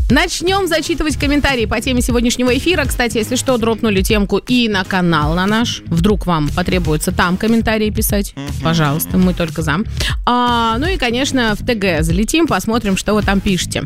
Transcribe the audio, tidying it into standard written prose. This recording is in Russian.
Начнем зачитывать комментарии по теме сегодняшнего эфира. Кстати, если что, дропнули темку и на канал на наш. Вдруг вам потребуется там комментарии писать. Пожалуйста, мы только за. Ну и, конечно, в ТГ залетим, посмотрим, что вы там пишете.